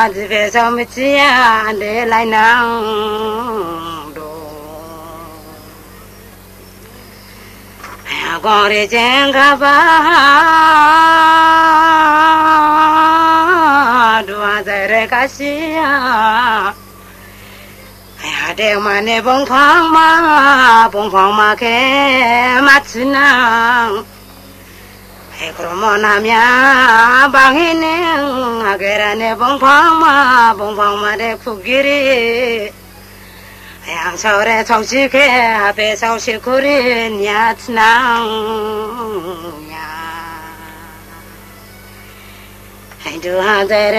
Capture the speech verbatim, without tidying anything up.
집에서 묻지야 내 라이낭도 고리 쟁가봐 두아들의 가시야 야대만의 봉팡마 봉팡마게 맞추나 그러면 하면 방에는 아게라네 봉팡마 봉팡마의 쿠기리 양설에 정식해 앞에서 실쿠린 야트낭 야 두아들의